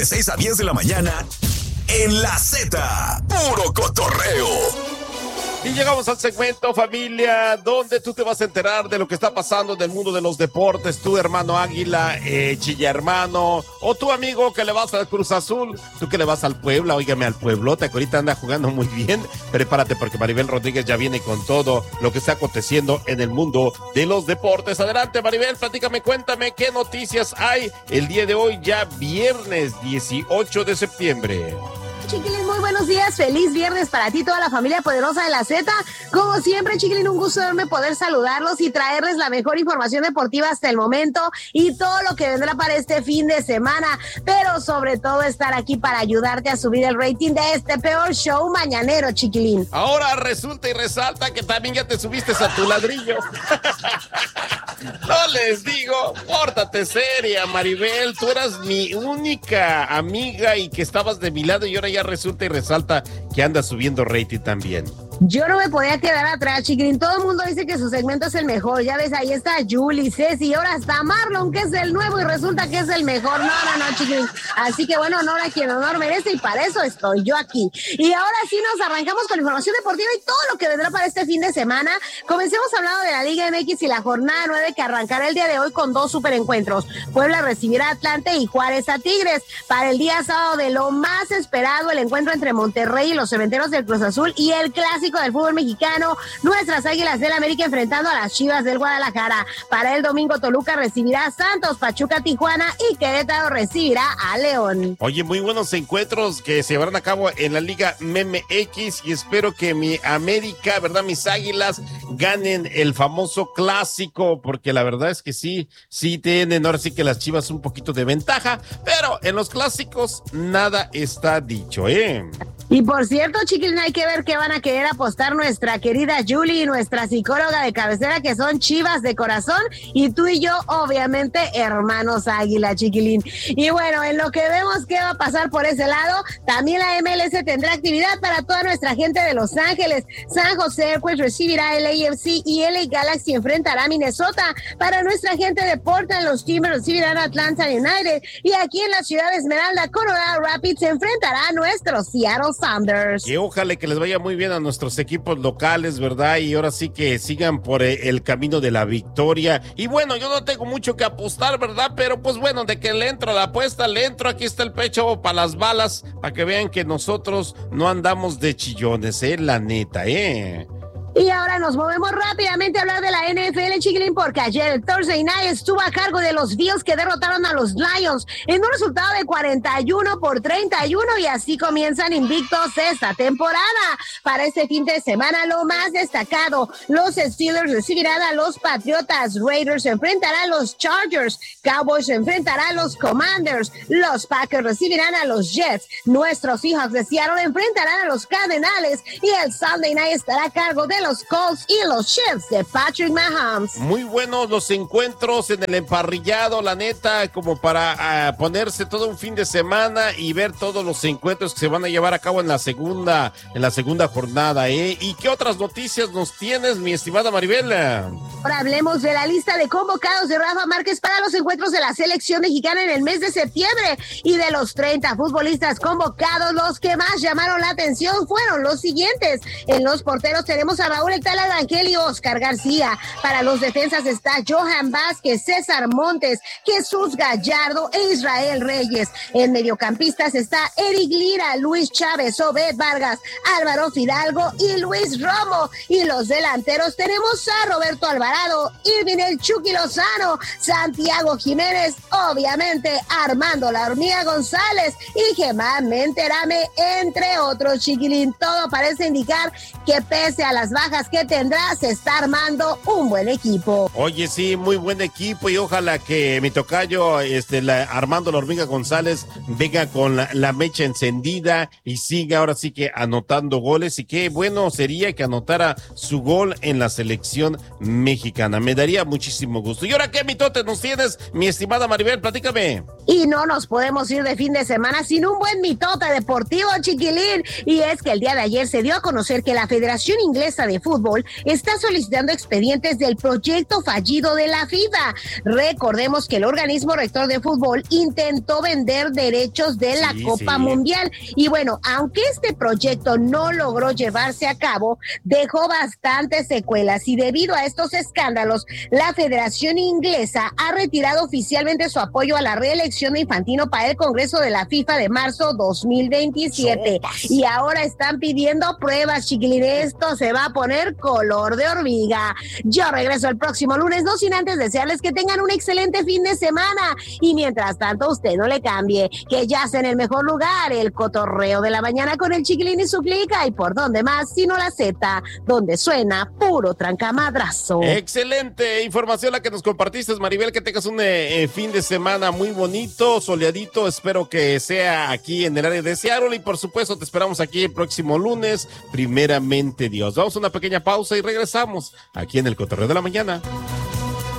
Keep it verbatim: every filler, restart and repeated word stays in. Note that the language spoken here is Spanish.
de seis a diez de la mañana en La Z. Puro cotorreo. Y llegamos al segmento, familia, donde tú te vas a enterar de lo que está pasando en el mundo de los deportes. Tu hermano Águila, eh, Chilla hermano, o tu amigo que le vas al Cruz Azul, tú que le vas al Puebla, óigame al Pueblota, que ahorita anda jugando muy bien. Prepárate porque Maribel Rodríguez ya viene con todo lo que está aconteciendo en el mundo de los deportes. Adelante, Maribel, platícame, cuéntame qué noticias hay el día de hoy, ya viernes dieciocho de septiembre. Chiquilín, muy buenos días, feliz viernes para ti, toda la familia poderosa de la Z. Como siempre, Chiquilín, un gusto enorme poder saludarlos y traerles la mejor información deportiva hasta el momento y todo lo que vendrá para este fin de semana, pero sobre todo estar aquí para ayudarte a subir el rating de este peor show mañanero, Chiquilín. Ahora resulta y resalta que también ya te subiste a tu ladrillo. No les digo, pórtate seria, Maribel, tú eras mi única amiga y que estabas de mi lado y ahora ya resulta y resalta que andas subiendo rating también. Yo no me podía quedar atrás, Chiquilín. Todo el mundo dice que su segmento es el mejor. Ya ves, ahí está Julie, Ceci, y ahora está Marlon, que es el nuevo y resulta que es el mejor. No, no, no, Chiquilín. Así que bueno, honor a quien honor merece y para eso estoy yo aquí. Y ahora sí nos arrancamos con información deportiva y todo lo que vendrá para este fin de semana. Comencemos hablando de la Liga M X y la jornada nueve que arrancará el día de hoy con dos superencuentros. Puebla recibirá a Atlante y Juárez a Tigres. Para el día sábado de lo más esperado, el encuentro entre Monterrey y los Cementeros del Cruz Azul y el clásico del fútbol mexicano, nuestras Águilas del América enfrentando a las Chivas del Guadalajara. Para el domingo, Toluca recibirá a Santos, Pachuca, Tijuana y Querétaro recibirá a León. Oye, muy buenos encuentros que se llevarán a cabo en la Liga M X y espero que mi América, ¿verdad? Mis Águilas ganen el famoso clásico, porque la verdad es que sí, sí tienen ahora sí que las Chivas un poquito de ventaja, pero en los clásicos nada está dicho, ¿eh? Y por cierto, Chiquilín, hay que ver qué van a querer apostar nuestra querida Julie y nuestra psicóloga de cabecera, que son Chivas de corazón, y tú y yo, obviamente, hermanos Águila, Chiquilín. Y bueno, en lo que vemos qué va a pasar por ese lado, también la M L S tendrá actividad para toda nuestra gente de Los Ángeles. San José Earthquakes recibirá el A F C y L A Galaxy enfrentará a Minnesota. Para nuestra gente de Portland, los Timbers recibirán a Atlanta United. Y aquí en la ciudad de Esmeralda, Colorado Rapids se enfrentará a nuestros Seattle Sounders. Y ojalá que les vaya muy bien a nuestros equipos locales, ¿verdad? Y ahora sí que sigan por el camino de la victoria. Y bueno, yo no tengo mucho que apostar, ¿verdad? Pero pues bueno, de que le entro a la apuesta, le entro, aquí está el pecho para las balas, para que vean que nosotros no andamos de chillones, ¿eh? La neta, ¿eh? Y ahora nos movemos rápidamente a hablar de la N F L, Chiquilín, porque ayer el Thursday Night estuvo a cargo de los Bills que derrotaron a los Lions en un resultado de cuarenta y uno por treinta y uno y así comienzan invictos esta temporada. Para este fin de semana, lo más destacado, los Steelers recibirán a los Patriotas, Raiders enfrentarán a los Chargers, Cowboys enfrentarán a los Commanders, los Packers recibirán a los Jets, nuestros Seahawks de Seattle enfrentarán a los Cardenales y el Sunday Night estará a cargo de los Colts y los Chiefs de Patrick Mahomes. Muy buenos los encuentros en el emparrillado, la neta, como para uh, ponerse todo un fin de semana y ver todos los encuentros que se van a llevar a cabo en la segunda, en la segunda jornada, ¿eh? ¿Y qué otras noticias nos tienes, mi estimada Maribel? Ahora hablemos de la lista de convocados de Rafa Márquez para los encuentros de la selección mexicana en el mes de septiembre, y de los treinta futbolistas convocados, los que más llamaron la atención fueron los siguientes. En los porteros tenemos a Raúl El Tala Evangel y Oscar García. Para los defensas está Johan Vázquez, César Montes, Jesús Gallardo e Israel Reyes. En mediocampistas está Eric Lira, Luis Chávez, Obed Vargas, Álvaro Fidalgo y Luis Romo. Y los delanteros tenemos a Roberto Alvarado, Irving El Chucky Lozano, Santiago Jiménez, obviamente Armando La Hormiga González y Germán Menterame, entre otros, Chiquilín. Todo parece indicar que pese a las bajas que tendrá, se está armando un buen equipo. Oye, sí, muy buen equipo, y ojalá que mi tocayo, este, la, Armando La Hormiga González, venga con la, la mecha encendida y siga ahora sí que anotando goles, y qué bueno sería que anotara su gol en la selección mexicana. Me daría muchísimo gusto. ¿Y ahora qué mitote nos tienes, mi estimada Maribel? Platícame. Y no nos podemos ir de fin de semana sin un buen mitote deportivo, Chiquilín, y es que el día de ayer se dio a conocer que la Federación Inglesa de de Fútbol está solicitando expedientes del proyecto fallido de la FIFA. Recordemos que el organismo rector de fútbol intentó vender derechos de la sí, Copa sí. Mundial. Y bueno, aunque este proyecto no logró llevarse a cabo, dejó bastantes secuelas y debido a estos escándalos, la Federación Inglesa ha retirado oficialmente su apoyo a la reelección de Infantino para el Congreso de la FIFA de marzo dos mil veintisiete. Sopas. Y ahora están pidiendo pruebas, chiquilines. Esto se va a poner color de hormiga. Yo regreso el próximo lunes, no sin antes desearles que tengan un excelente fin de semana. Y mientras tanto, usted no le cambie, que ya sea en el mejor lugar, el cotorreo de la mañana con el Chiquilín y su clica. Y por donde más, sino la Z, donde suena puro trancamadrazo. Excelente información la que nos compartiste, Maribel. Que tengas un eh, fin de semana muy bonito, soleadito. Espero que sea aquí en el área de Seattle. Y por supuesto, te esperamos aquí el próximo lunes. Primeramente Dios. Vamos a una pequeña pausa y regresamos aquí en el Cotorreo de la Mañana.